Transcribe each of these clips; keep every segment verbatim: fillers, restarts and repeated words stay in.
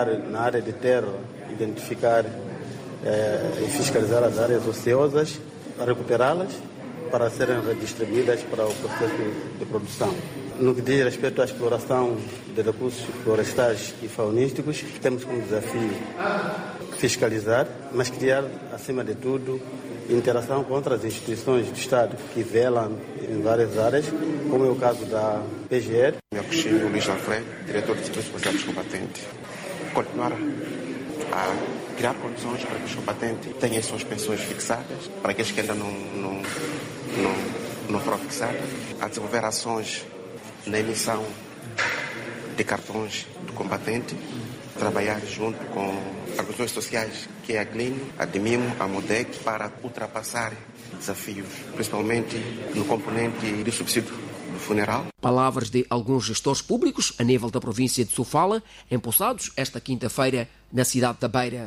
Na área de terra, identificar eh, e fiscalizar as áreas ociosas, recuperá-las para serem redistribuídas para o processo de produção. No que diz respeito à exploração de recursos florestais e faunísticos, temos como desafio fiscalizar, mas criar, acima de tudo, interação com outras instituições do Estado que velam em várias áreas, como é o caso da P G R. Meu coxinho Luís Alfredo, diretor do Serviço Social dos Combatentes. Continuar a criar condições para que os combatentes tenham as suas pensões fixadas, para aqueles que ainda não, não, não, não foram fixadas, a desenvolver ações na emissão de cartões do combatente, trabalhar junto com organizações sociais, que é a Clean, a DEMIMO, a MODEC, para ultrapassar desafios, principalmente no componente de subsídio do funeral. Palavras de alguns gestores públicos a nível da província de Sofala, empossados esta quinta-feira na cidade da Beira.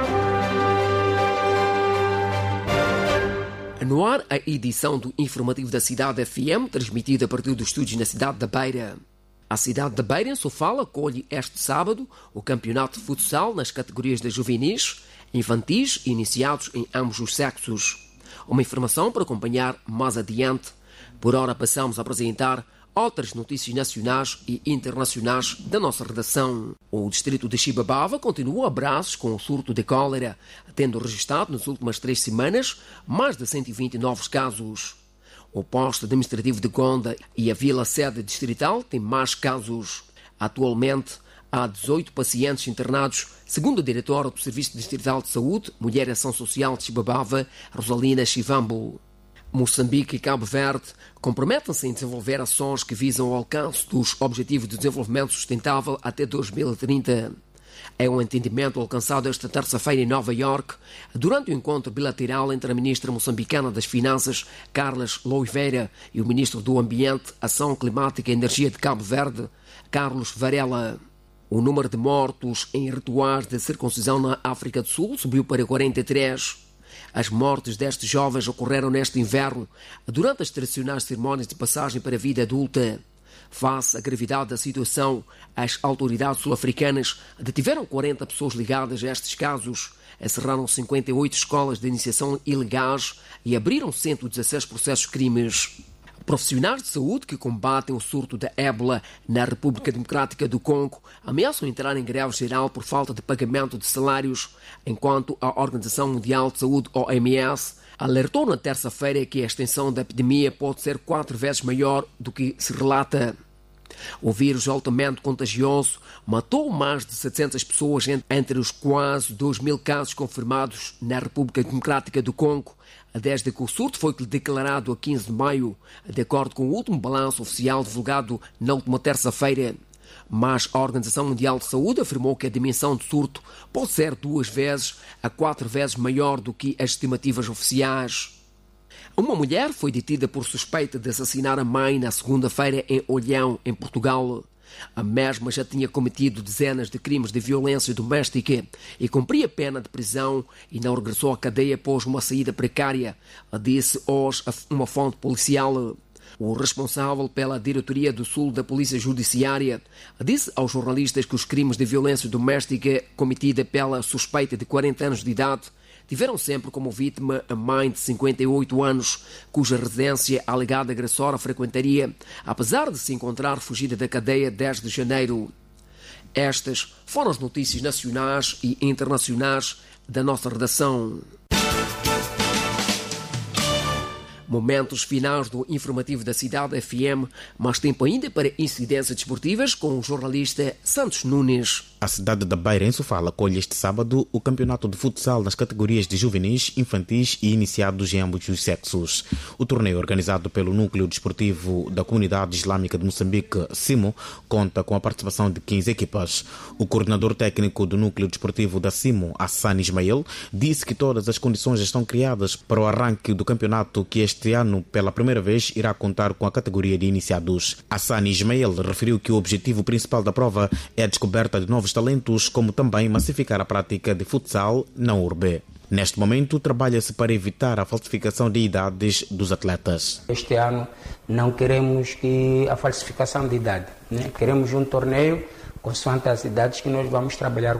No ar, a edição do Informativo da Cidade F M, transmitida a partir dos estúdios na cidade da Beira. A cidade da Beira, em Sofala, acolhe este sábado o campeonato de futsal nas categorias de juvenis, infantis e iniciados em ambos os sexos. Uma informação para acompanhar mais adiante. Por ora passamos a apresentar outras notícias nacionais e internacionais da nossa redação. O distrito de Chibabava continua a braços com o surto de cólera, tendo registrado nas últimas três semanas mais de cento e vinte novos casos. O posto administrativo de Gonda e a vila-sede distrital têm mais casos. Atualmente, há dezoito pacientes internados, segundo a diretora do Serviço Distrital de Saúde, Mulher e Ação Social de Chibabava, Rosalina Chivambo. Moçambique e Cabo Verde comprometem-se em desenvolver ações que visam o alcance dos Objetivos de Desenvolvimento Sustentável até dois mil e trinta. É um entendimento alcançado esta terça-feira em Nova Iorque, durante o encontro bilateral entre a ministra moçambicana das Finanças, Carlas Louveira, e o ministro do Ambiente, Ação Climática e Energia de Cabo Verde, Carlos Varela. O número de mortos em rituais de circuncisão na África do Sul subiu para quarenta e três. As mortes destes jovens ocorreram neste inverno, durante as tradicionais cerimónias de passagem para a vida adulta. Face à gravidade da situação, as autoridades sul-africanas detiveram quarenta pessoas ligadas a estes casos, encerraram cinquenta e oito escolas de iniciação ilegais e abriram cento e dezesseis processos crimes. Profissionais de saúde que combatem o surto da ébola na República Democrática do Congo ameaçam entrar em greve geral por falta de pagamento de salários, enquanto a Organização Mundial de Saúde, O M S, alertou na terça-feira que a extensão da epidemia pode ser quatro vezes maior do que se relata. O vírus altamente contagioso matou mais de setecentas pessoas entre os quase dois mil casos confirmados na República Democrática do Congo, desde que o surto foi declarado a quinze de maio, de acordo com o último balanço oficial divulgado na última terça-feira. Mas a Organização Mundial de Saúde afirmou que a dimensão do surto pode ser duas vezes a quatro vezes maior do que as estimativas oficiais. Uma mulher foi detida por suspeita de assassinar a mãe na segunda-feira em Olhão, em Portugal. A mesma já tinha cometido dezenas de crimes de violência doméstica e cumpria pena de prisão e não regressou à cadeia após uma saída precária, disse hoje uma fonte policial. O responsável pela Diretoria do Sul da Polícia Judiciária disse aos jornalistas que os crimes de violência doméstica cometida pela suspeita de quarenta anos de idade tiveram sempre como vítima a mãe de cinquenta e oito anos, cuja residência a alegada agressora frequentaria, apesar de se encontrar fugida da cadeia desde janeiro. Estas foram as notícias nacionais e internacionais da nossa redação. Momentos finais do Informativo da Cidade F M, mais tempo ainda para incidências desportivas com o jornalista Santos Nunes. A cidade da Beira, em Sofala, acolhe este sábado o campeonato de futsal nas categorias de juvenis, infantis e iniciados em ambos os sexos. O torneio, organizado pelo Núcleo Desportivo da Comunidade Islâmica de Moçambique, CIMO, conta com a participação de quinze equipas. O coordenador técnico do Núcleo Desportivo da CIMO, Hassan Ismail, disse que todas as condições estão criadas para o arranque do campeonato, que este ano, pela primeira vez, irá contar com a categoria de iniciados. Hassan Ismail referiu que o objetivo principal da prova é a descoberta de novos talentos, como também massificar a prática de futsal na urbe. Neste momento, trabalha-se para evitar a falsificação de idades dos atletas. Este ano não queremos que a falsificação de idade, né? Queremos um torneio consoante as idades que nós vamos trabalhar